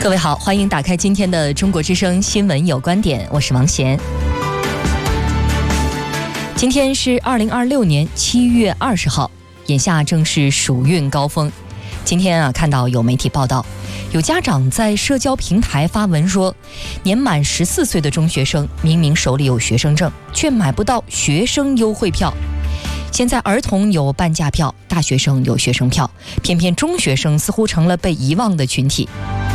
各位好，欢迎打开今天的中国之声新闻有观点，我是王贤。今天是2026年7月20号，眼下正是暑运高峰。今天看到有媒体报道，有家长在社交平台发文说，年满14岁的中学生明明手里有学生证，却买不到学生优惠票。现在儿童有半价票，大学生有学生票，偏偏中学生似乎成了被遗忘的群体。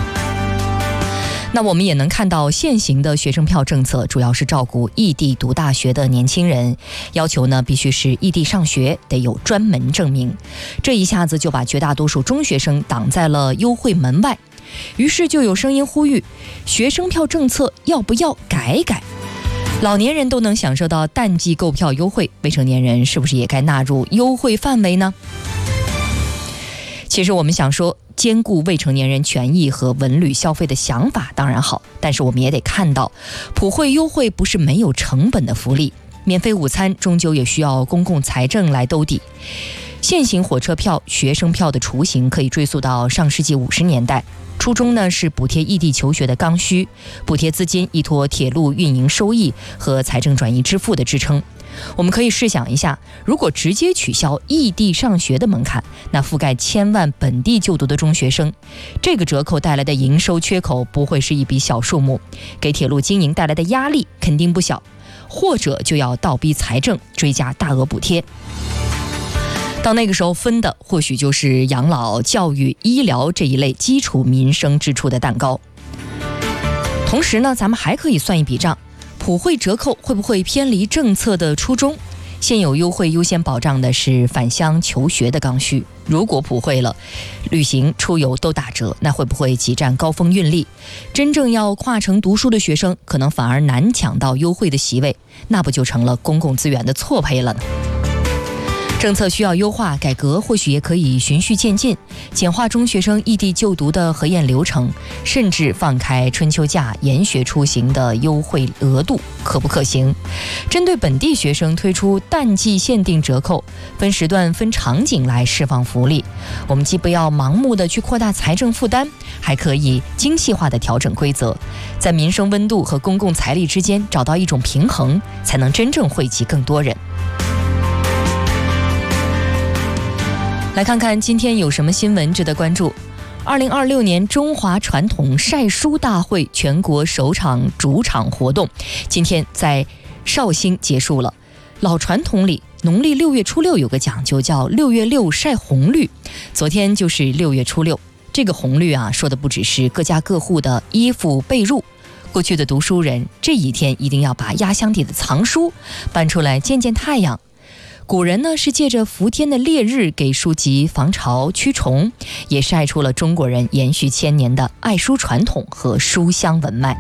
那我们也能看到，现行的学生票政策主要是照顾异地读大学的年轻人，要求呢必须是异地上学，得有专门证明。这一下子就把绝大多数中学生挡在了优惠门外。于是就有声音呼吁，学生票政策要不要改一改？老年人都能享受到淡季购票优惠，未成年人是不是也该纳入优惠范围呢？其实我们想说，兼顾未成年人权益和文旅消费的想法当然好，但是我们也得看到，普惠优惠不是没有成本的福利，免费午餐终究也需要公共财政来兜底。现行火车票、学生票的雏形可以追溯到上世纪50年代，初衷呢是补贴异地求学的刚需，补贴资金依托铁路运营收益和财政转移支付的支撑。我们可以试想一下，如果直接取消异地上学的门槛，那覆盖千万本地就读的中学生，这个折扣带来的营收缺口不会是一笔小数目，给铁路经营带来的压力肯定不小，或者就要倒逼财政追加大额补贴。到那个时候分的或许就是养老、教育、医疗这一类基础民生支出的蛋糕。同时呢，咱们还可以算一笔账，普惠折扣会不会偏离政策的初衷？现有优惠优先保障的是返乡求学的刚需，如果普惠了，旅行出游都打折，那会不会挤占高峰运力？真正要跨城读书的学生可能反而难抢到优惠的席位，那不就成了公共资源的错配了呢？政策需要优化改革，或许也可以循序渐进，简化中学生异地就读的核验流程，甚至放开春秋假研学出行的优惠额度，可不可行？针对本地学生推出淡季限定折扣，分时段分场景来释放福利。我们既不要盲目的去扩大财政负担，还可以精细化的调整规则，在民生温度和公共财力之间找到一种平衡，才能真正惠及更多人。来看看今天有什么新闻值得关注。2026年中华传统晒书大会全国首场主场活动今天在绍兴结束了。老传统里，农历6月初6有个讲究，叫6月6晒红绿。昨天就是6月初6，这个红绿说的不只是各家各户的衣服被褥，过去的读书人这一天一定要把压箱底的藏书搬出来见见太阳。古人呢是借着伏天的烈日给书籍防潮驱虫，也晒出了中国人延续千年的爱书传统和书香文脉。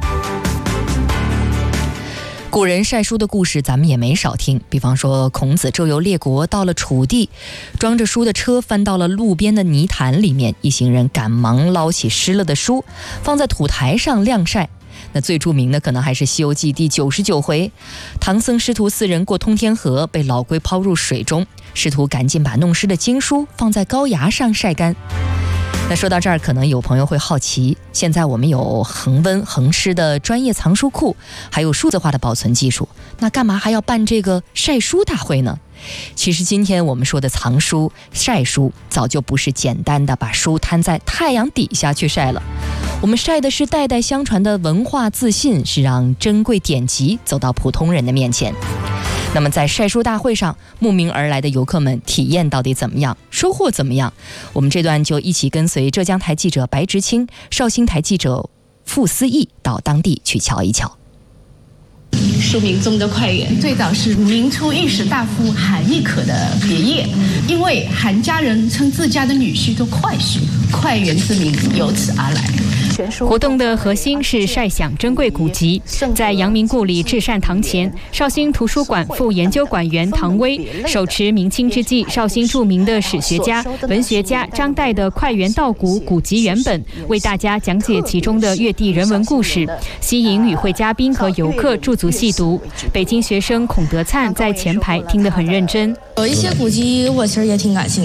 古人晒书的故事咱们也没少听，比方说孔子周游列国，到了楚地，装着书的车翻到了路边的泥潭里面，一行人赶忙捞起湿了的书，放在土台上晾晒。那最著名的可能还是《西游记》第99回，唐僧师徒4人过通天河，被老龟抛入水中，师徒赶紧把弄湿的经书放在高崖上晒干。那说到这儿，可能有朋友会好奇，现在我们有恒温恒湿的专业藏书库，还有数字化的保存技术，那干嘛还要办这个晒书大会呢？其实今天我们说的藏书、晒书，早就不是简单的把书摊在太阳底下去晒了，我们晒的是代代相传的文化自信，是让珍贵典籍走到普通人的面前。那么在晒书大会上，慕名而来的游客们体验到底怎么样，收获怎么样？我们这段就一起跟随浙江台记者白直清、绍兴台记者傅思义到当地去瞧一瞧。 书名中的快园最早是明初御史大夫韩亦可的别业，因为韩家人称自家的女婿做快婿，快园之名由此而来。 活动的核心是晒享珍贵古籍。在阳明故里至善堂前，绍兴图书馆副研究馆员唐威手持明清之际绍兴著名的史学家、文学家张岱的《快园道古》古籍原本，为大家讲解其中的越地人文故事，吸引与会嘉宾和游客驻足细读。北京学生孔德灿在前排听得很认真。 有一些古籍我其实也挺感兴趣。